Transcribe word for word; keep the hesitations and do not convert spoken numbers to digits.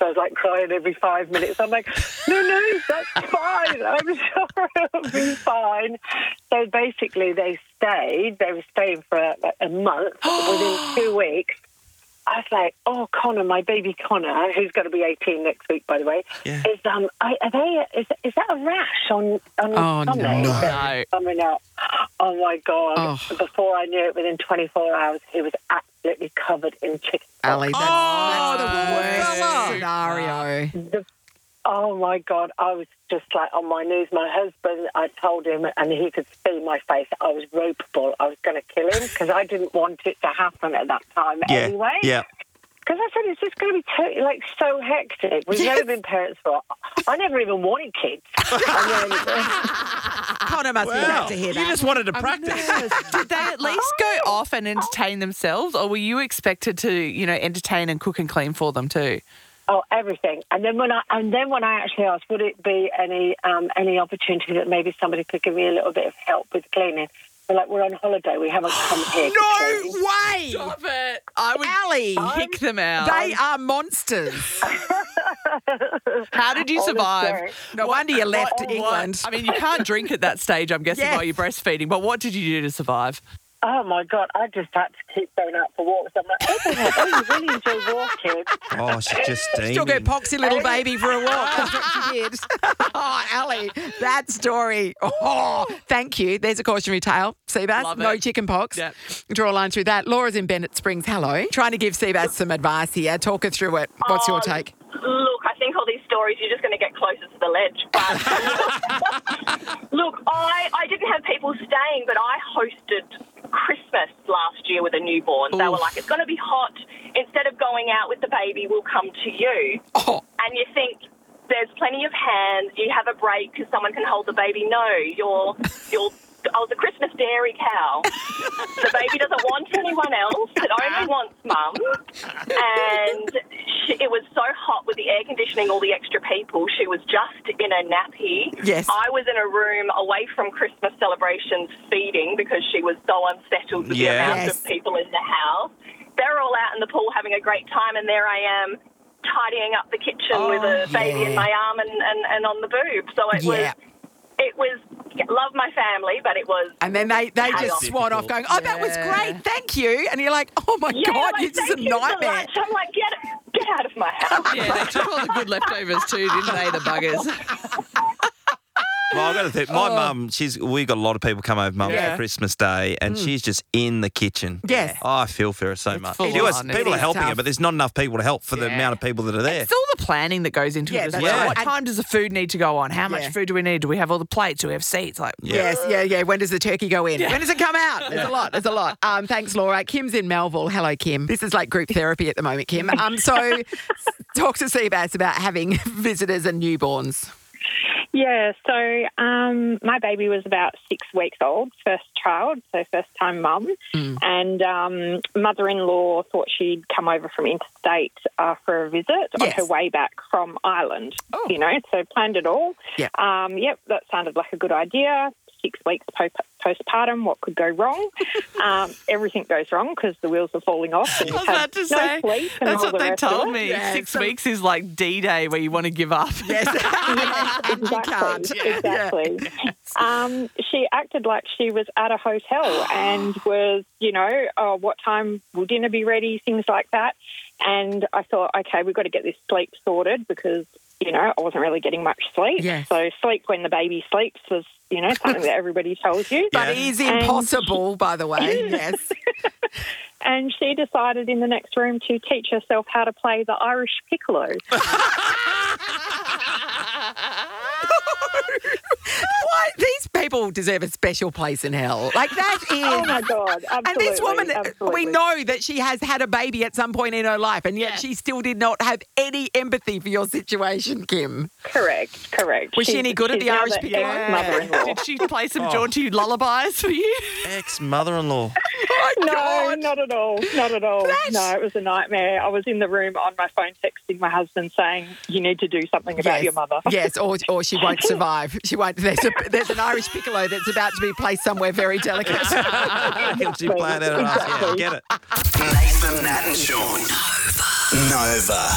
I was like crying every five minutes. I'm like, no, no, that's fine. I'm sure it'll be fine. So basically they stayed. They were staying for like a month. Within two weeks, I was like, oh, Connor, my baby Connor, who's going to be eighteen next week, by the way, yeah. is um, are they? Is, is that a rash on on Oh, Sunday? no. That's coming out. Oh my God! Oh. Before I knew it, within twenty-four hours, he was absolutely covered in chicken. Ali, that's, Oh, that's the the worst worst. scenario. The, oh my God! I was just like on my knees. My husband, I told him, and he could see my face. I was ropeable. I was going to kill him because I didn't want it to happen at that time Yeah, anyway. yeah. Because I said, it's just going to be totally, like, so hectic. We've never been parents for... I never even wanted kids. And then, Connor must be Wow. about to hear You that. just wanted to practice. Did they at least go off and entertain themselves, or were you expected to, you know, entertain and cook and clean for them too? oh, everything. And then when I and then when I actually asked, would it be any um, any opportunity that maybe somebody could give me a little bit of help with cleaning? They're like, we're on holiday. We haven't come here. to No clean. way! Stop it. I would Ali, kick them out. they are monsters. How did you survive? Honestly. No wonder you left What- England. I mean, you can't drink at that stage, I'm guessing, Yes. while you're breastfeeding, but what did you do to survive? Oh, my God. I just had to keep going out for walks. I'm like, oh, my God, oh, you really enjoy walking. Oh, she's just steaming. Still get poxy little baby for a walk. That's what she did. Oh, Ali, that story. Oh, thank you. There's a cautionary tale. Seabass, Love it. no chicken pox. Yep. Draw a line through that. Laura's in Bennett Springs. Hello. Trying to give Seabass some advice here. Talk her through it. What's your Oh, take? Look, I think all these stories, you're just going to get closer to the ledge. But look, I, I didn't have people staying, but I hosted Christmas last year with a newborn. They were like, it's going to be hot. Instead of going out with the baby, we'll come to you. Oh, And you think, there's plenty of hands. You have a break because someone can hold the baby. No, you're, you're, I was a Christmas dairy cow. The baby doesn't want anyone else. It only wants mum. And she, it was so hot with the air conditioning, all the extra people. She was just in a nappy. Yes. I was in a room away from Christmas celebrations feeding because she was so unsettled with Yeah. the amount Yes. of people in the house. They're all out in the pool having a great time, and there I am tidying up the kitchen with a baby yeah. in my arm and, and, and on the boob. So it Yeah. was, it was, love my family, but it was... and then they, they just Chaos. swan off going, oh, that was great. Thank you. And you're like, oh, my Yeah, God, like, this is thank a you for nightmare. lunch. I'm like, get, get out of my house. Yeah, they took all the good leftovers too, didn't they, the buggers? Well, I've got to think. My mum, she's we got a lot of people come over mum Yeah. for Christmas Day, and she's just in the kitchen. Yes. Oh, I feel for her so much. full She was- on. people It are is helping her, tough. but there's not enough people to help for the Yeah. amount of people that are there. It's all the planning that goes into Yeah, it as that's well. right. What time does the food need to go on? How much Yeah. food do we need? Do we have all the plates? Do we have seats? Like, Yes, yeah, yeah. When does the turkey go in? When does it come out? There's a lot. There's a lot. Um, thanks, Laura. Kim's in Melville. Hello, Kim. This is like group therapy at the moment, Kim. Um, so talk to Seabass about having visitors and newborns. Yeah, so um, my baby was about six weeks old, first child, so first time mum. Mm. And um, mother-in-law thought she'd come over from interstate uh, for a visit Yes. on her way back from Ireland, Oh. you know, so planned it all. Yeah. Um, yep, that sounded like a good idea. Six weeks po- postpartum, what could go wrong? um, everything goes wrong because the wheels are falling off. And I was you've had about to no say, sleep and that's all what the they rest of told it. me. Yeah, Six some- weeks is like D-Day where you want to give up. Yes. and you can't. Exactly. exactly. Um, she acted like she was at a hotel and was, you know, oh, what time will dinner be ready, things like that. And I thought, okay, we've got to get this sleep sorted because, you know, I wasn't really getting much sleep. Yes. So sleep when the baby sleeps was, you know, something that everybody tells you. But Yeah. it is And- impossible, by the way. Yes. And she decided in the next room to teach herself how to play the Irish piccolo. Why? These people deserve a special place in hell. Like that is. Oh, my God. Absolutely. And this woman, absolutely. we know that she has had a baby at some point in her life, and yet she still did not have any empathy for your situation, Kim. Correct, correct. Was she She's- any good at she's the now Irish the piccolo? ex-mother-in-law. Did she play some Oh. jaunty lullabies for you? Ex-mother-in-law. Oh, my No, God. not at all. Not at all. No, it was a nightmare. I was in the room on my phone texting my husband saying, you need to do something about Yes. your mother. Yes, or, or she won't survive. She won't. There's, a, there's an Irish piccolo that's about to be placed somewhere very delicate. She playing out of us. Yeah, get it. Nathan, Nat and Sean. Nova. Nova.